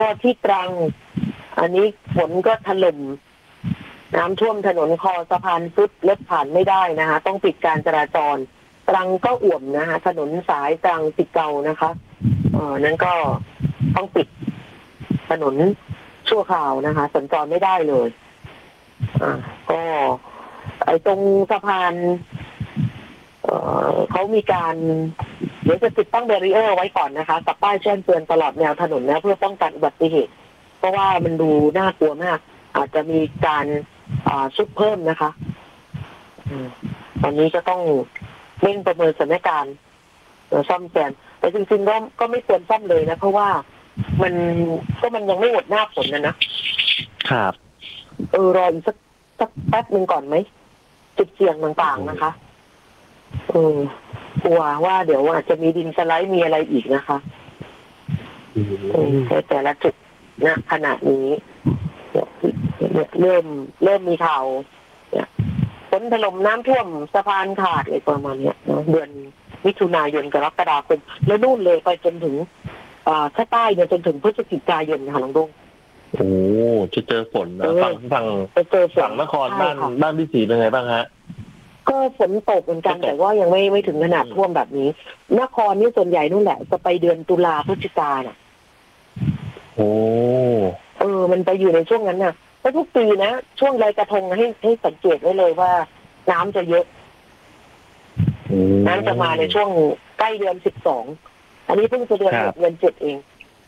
ก็ที่ตรังอันนี้ฝนก็ถล่มน้ำท่วมถนนคอสะพานซุดรถผ่านไม่ได้นะคะต้องปิดการจราจรตรังก็อ่วมนะคะถนนสายตรังสิเกานะคะนั้นก็ต้องปิดถนนชั่วคราวนะคะสัญจรไม่ได้เลยก็ไอ้ตรงสะพานเขามีการเดี๋ยวจะติดตั้งแบรีเออร์ไว้ก่อนนะคะกับป้ายแจ้งเตือนตลอดแนวถนนนะเพื่อป้องกันอุบัติเหตุเพราะว่ามันดูน่ากลัวมากอาจจะมีการซุดเพิ่มนะคะตอนนี้จะต้องเร่งประเมินสถานการณ์ซ่อมแซมแต่จริงๆก็ไม่ควรซ่อมเลยนะเพราะว่ามันยังไม่หมดหน้าฝนนะครับรออีกสักแป๊บนึงก่อนไหมจุดเสี่ยงต่างๆนะคะกลัวว่าเดี๋ยวอาจจะมีดินสไลด์มีอะไรอีกนะคะแต่ละจุดนะขณะนี้เริ่มมีข่าวฝนถล่มน้ำท่วมสะพานขาดอะไรประมาณนี้เดือนมิถุนายนกรกฎาคมแล้วนู่นเลยไปจนถึงถ้าใต้เนี่ยจนถึงพฤศจิกายนค่ะหลวงดงโอ้จะเจอฝนนะฝั่งนครบ้านพี่ศรีเป็นไงบ้างฮะก็ฝนตกเหมือนกันแต่ว่ายังไม่ถึงขนาดท่วมแบบนี้นครนี่ส่วนใหญ่นู่นแหละจะไปเดือนตุลาพฤศจิกาน่ะโอ้มันไปอยู่ในช่วงนั้นน่ะเพราะทุกปีนะช่วงลอยกระทงให้สังเกตไว้เลยว่าน้ำจะเยอะน้ำจะมาในช่วงใกล้เดือน12อันนี้เพิ่งจะเดือน6เดือน7เอง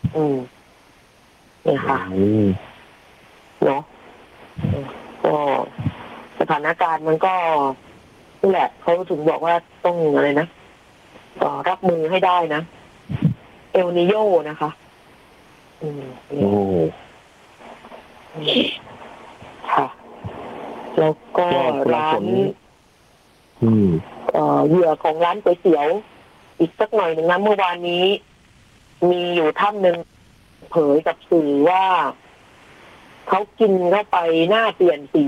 นี่ค่ะเนาะก็สถานการณ์มันก็นี่แหละเขาถึงบอกว่าต้องอะไรนะรับมือให้ได้นะเอลนิโยนะคะค่ะแล้วก็ร้านเหยื่อของร้านก๋วยเตี๋ยวอีกสักหน่อยหนึ่งนะเมื่อวานนี้มีอยู่ท่านหนึ่งเผยกับสื่อว่าเขากินเข้าไปหน้าเปลี่ยนสี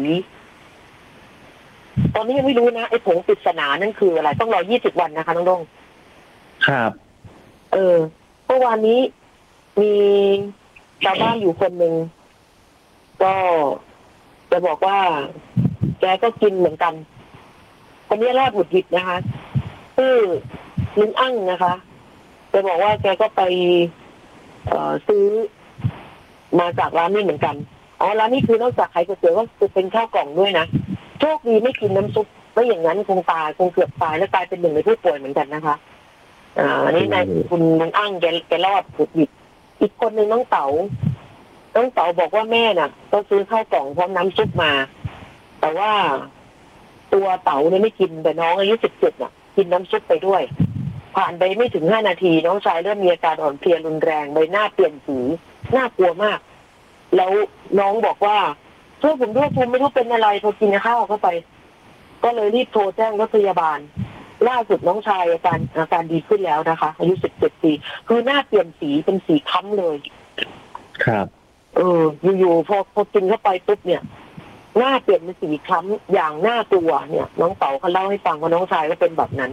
ตอนนี้ยังไม่รู้นะไอ้ผงปริศนานั่นคืออะไรต้องรอ20 วันนะคะน้องดงครับเมื่อวานนี้มีชาวบ้านอยู่คนหนึ่งก็จะบอกว่าแกก็กินเหมือนกันคนนี้รอดหวุดหวิดนะคะชื่อลุงอั้งนะคะจะบอกว่าแกก็ไปซื้อมาจากร้านนี้เหมือนกันร้านนี้คือนอกจากขายก๋วยเตี๋ยวก็จะเป็นข้าวกล่องด้วยนะโชคดีไม่กินน้ำซุปไม่อย่างนั้นคงเกือบตายและกลายเป็นหนึ่งในผู้ป่วยเหมือนกันนะคะอันนี้นายคุณลุงอั้งแกรอดหวุดหวิดอีกคนหนึ่งน้องเต๋าบอกว่าแม่น่ะก็ซื้อข้าวกล่องพร้อมน้ำซุปมาแต่ว่าตัวเต๋าเนี่ยไม่กินแต่น้องอายุ17น่ะกินน้ำซุปไปด้วยผ่านไปไม่ถึง5 นาทีน้องชายเริ่มมีอาการอ่อนเพลียรุนแรงใบหน้าเปลี่ยนสีน่ากลัวมากแล้วน้องบอกว่าช่วยผมด้วยผมไม่รู้เป็นอะไรพอกินข้าวเข้าไปก็เลยรีบโทรแจ้งรถพยาบาลล่าสุดน้องชายอาการดีขึ้นแล้วนะคะอายุ17 ปีคือหน้าเปลี่ยนสีเป็นสีค้ำเลยครับอยู่ๆพอกินเข้าไปปุ๊บเนี่ยหน้าเปลี่ยนเป็นสีคล้ำอย่างน่ากลัวเนี่ยน้องเต๋าเขาเล่าให้ฟังว่าน้องชายก็เป็นแบบนั้น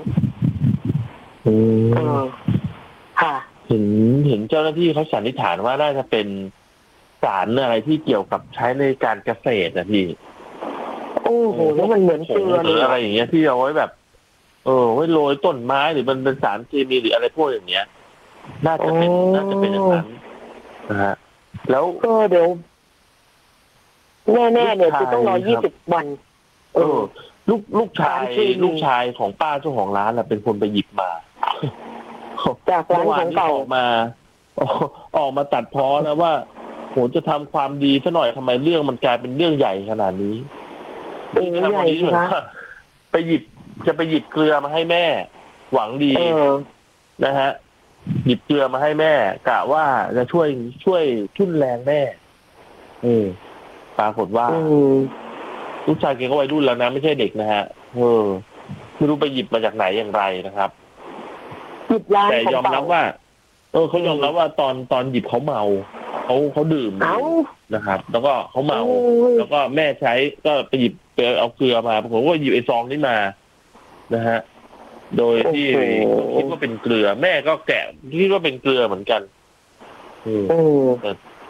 ค่ะเห็นเจ้าหน้าที่เขาสันนิษฐานว่าน่าจะเป็นสารอะไรที่เกี่ยวกับใช้ในการเกษตรนะพี่โอ้โหแล้วมันเหมือนเกลือหรืออะไรอย่างเงี้ยที่เอาไว้แบบไว้โรยต้นไม้หรือมันเป็นสารเคมีหรืออะไรพวกอย่างเงี้ยน่าจะเป็นอย่างนั้นนะฮะแล้วก็เดี๋ยวแน่ๆเนี่ยคือต้องรอ20 วันลูกชายของป้าเจ้าของร้านเป็นคนไปหยิบมาจากร้านของเก่าออกมาตัดพ้อนะว่าโหจะทำความดีซะหน่อยทำไมเรื่องมันกลายเป็นเรื่องใหญ่ขนาดนี้ใหญ่นะจะไปหยิบเกลือมาให้แม่หวังดีนะฮะหยิบเกลือมาให้แม่กะว่าจะช่วยทุ่นแรงแม่ปรากฏว่าลูกชายแกก็วัยรุ่นแล้วนะไม่ใช่เด็กนะฮะไม่รู้ไปหยิบมาจากไหนอย่างไรนะครับแต่ยอมรับว่าเขายอมรับว่าตอนหยิบเขาเมาเขาดื่มนะครับแล้วก็เขาเมาแล้วก็แม่ใช้ก็ไปหยิบไปเอาเกลือมาผมก็หยิบไอ้ซองนี้มานะฮะโดยที่คิดว่าเป็นเกลือแม่ก็แกะคิดว่าเป็นเกลือเหมือนกัน